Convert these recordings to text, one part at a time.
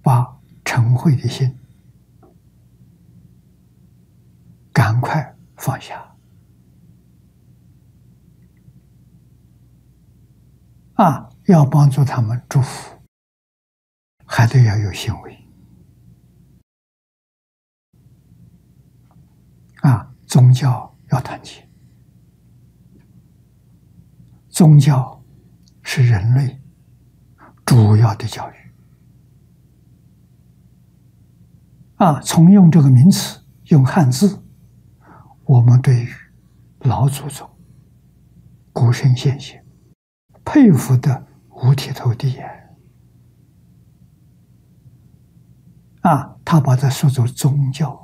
把嗔恚的心赶快放下。要帮助他们祝福，还得要有行为。宗教要团结，宗教是人类主要的教育。从用这个名词，用汉字，我们对于老祖宗、古圣先贤佩服的五体投地呀！他把它说作宗教。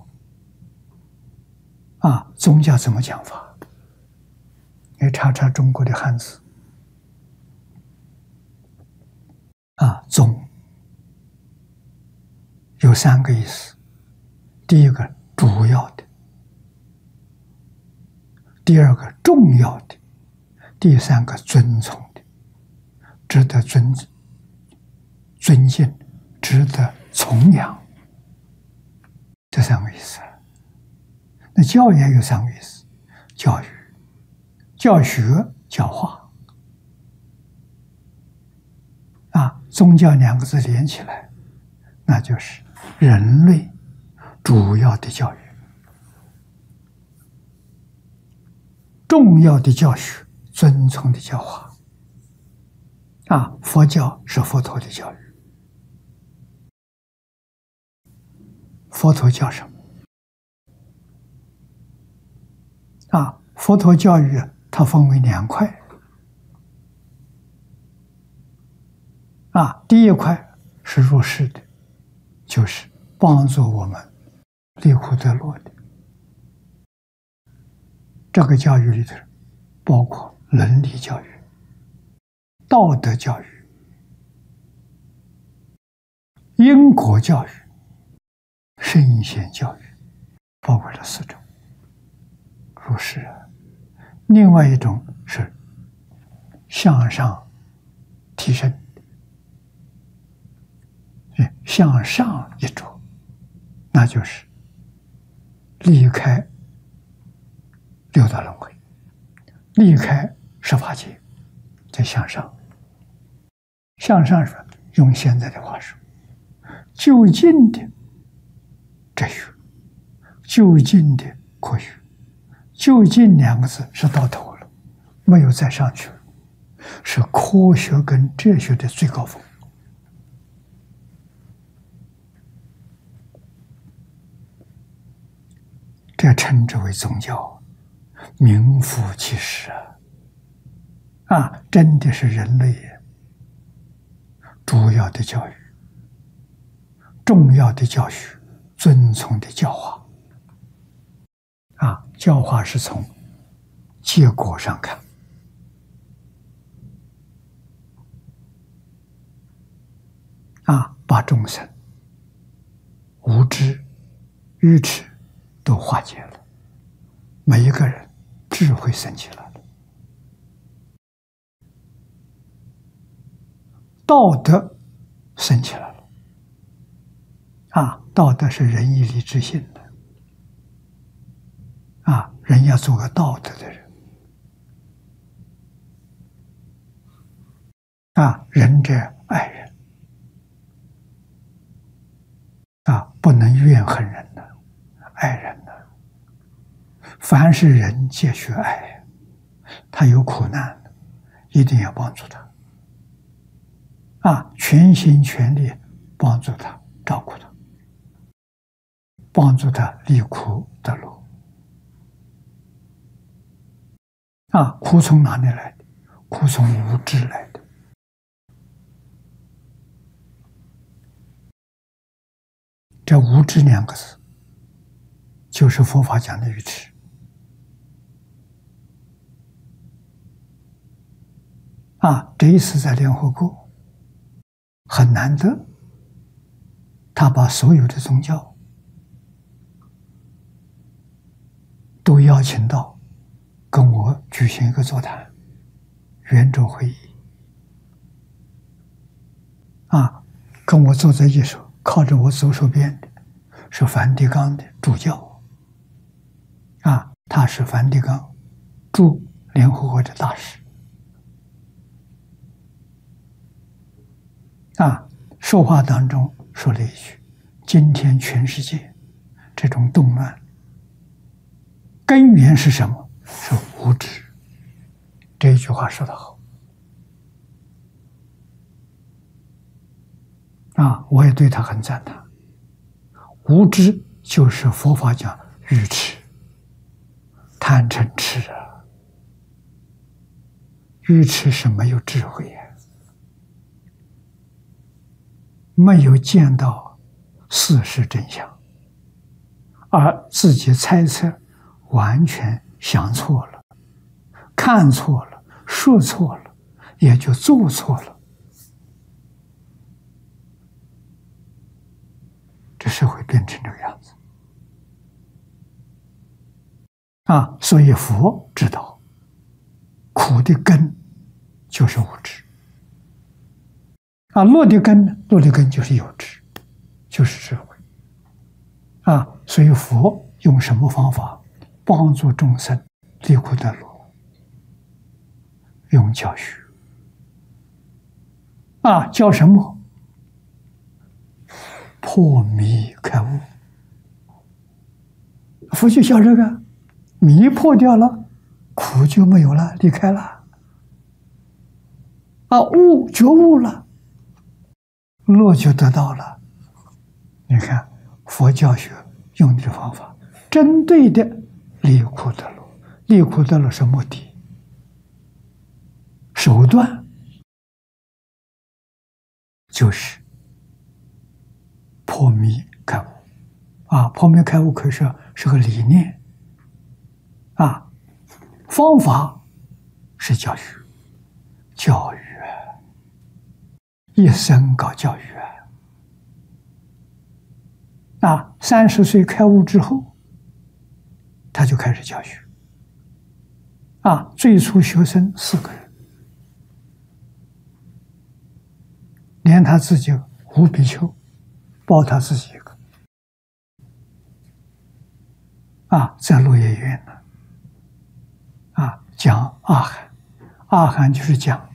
宗教怎么讲法？你查查中国的汉字。宗有3个意思：第一个主要的，第二个重要的，第3个尊崇的，值得尊敬，值得崇仰，这3个意思。那教也有3个意思：教育、教学、教化。宗教2个字连起来，那就是人类主要的教育、重要的教学、尊崇的教化。佛教是佛陀的教育。佛陀教什么？佛陀教育它分为2块。第一块是入世的，就是帮助我们离苦得乐的。这个教育里头包括伦理教育、道德教育、因果教育、圣贤教育，包括这4种入世。另外一种是向上提升，向上一着，那就是离开6道轮回，离开18界，再向上。向上说，用现在的话说，就近的哲学，就近的科学，就近2个字是到头了，没有再上去了，是科学跟哲学的最高峰。这称之为宗教，名副其实真的是人类主要的教育、重要的教学、尊崇的教化。教化是从结果上看，把众生无知、愚痴都化解了，每一个人智慧升起来了，道德升起来了。道德是仁义礼智信的。人要做个道德的人。仁者爱人。不能怨恨人的，爱人的。凡是人皆须爱，他有苦难，一定要帮助他。全心全力帮助他，照顾他，帮助他离苦得乐。苦从哪里来的？苦从无知来的。这无知2个字，就是佛法讲的愚痴。这一次在联合国很难得，他把所有的宗教都邀请到跟我举行一个座谈，圆桌会议。跟我坐在一起说， 靠着我左手边的是梵蒂冈的主教，他是梵蒂冈驻联合国的大使，说话当中说了一句：“今天全世界这种动乱根源是什么？是无知。”这一句话说得好，我也对他很赞叹。无知就是佛法讲愚痴、贪嗔痴啊。愚痴是没有智慧呀，没有见到事实真相，而自己猜测，完全想错了，看错了，说错了，也就做错了。这社会变成这个样子所以佛知道苦的根就是无知乐的根呢？乐的根就是有知，就是智慧所以佛用什么方法帮助众生离苦得乐？用教学教什么？破迷开悟。佛就教这个，迷破掉了，苦就没有了，离开了悟觉悟了，乐就得到了。你看佛教学用这方法，针对的离苦得乐。离苦得乐是目的，手段就是破迷开悟破迷开悟可是个理念方法是教育，教育一生搞教育30岁开悟之后，他就开始教学最初学生4个人，连他自己无比丘包他自己一个在落叶院呢讲阿含。阿含就是讲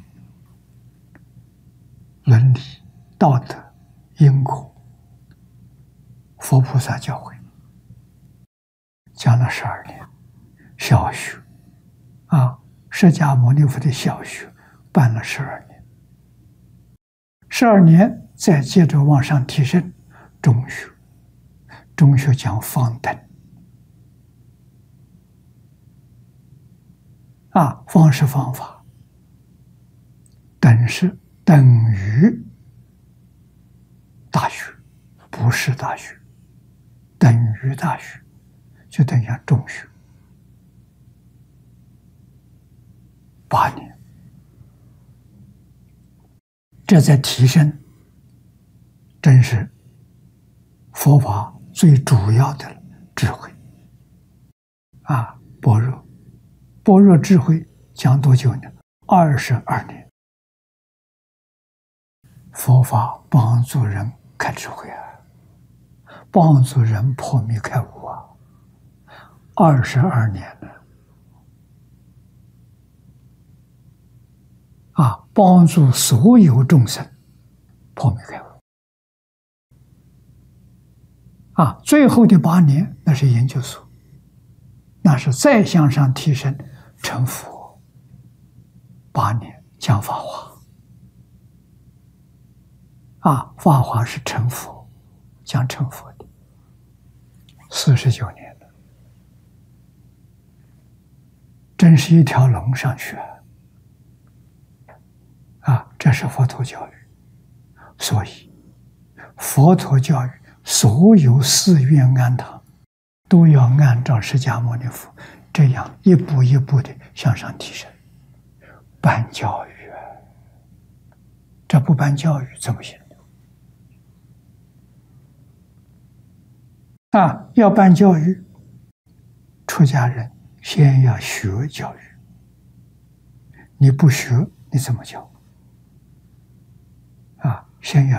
伦理、道德、因果，佛菩萨教诲，讲了12年。小学释迦牟尼佛的小学办了12年，12年再接着往上提升，中学，中学讲方等方是方法，等是等于大学，不是大学，等于大学就等于中学8年，这在提升，真是佛法最主要的智慧般若。般若智慧讲多久呢？22年。佛法帮助人开智慧帮助人破迷开悟22年了帮助所有众生破迷开悟最后的8年那是研究所，那是再向上提升成佛，8年讲法华法华是成佛，讲成佛的49年了，真是一条龙上去这是佛陀教育。所以佛陀教育所有寺院庵堂都要按照释迦牟尼佛这样一步一步的向上提升，办教育这不办教育怎么行要办教育，出家人先要学教育，你不学你怎么教先要